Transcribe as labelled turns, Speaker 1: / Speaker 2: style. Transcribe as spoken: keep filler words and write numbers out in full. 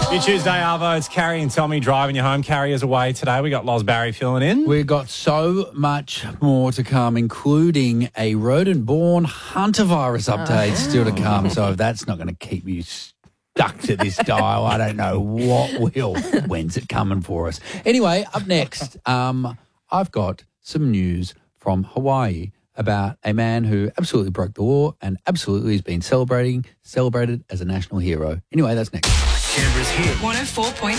Speaker 1: Your Tuesday, Arvo. It's Carrie and Tommy driving you home. Carrie is away today. We got Loz Barry filling in.
Speaker 2: We've got so much more to come, including a rodent-borne hantavirus update oh. still to come. So if that's not going to keep you stuck to this dial, I don't know what will. When's it coming for us? Anyway, up next, um, I've got some news from Hawaii about a man who absolutely broke the law and absolutely has been celebrating, celebrated as a national hero. Anyway, that's next.
Speaker 3: Canberra's hit.
Speaker 4: one oh four point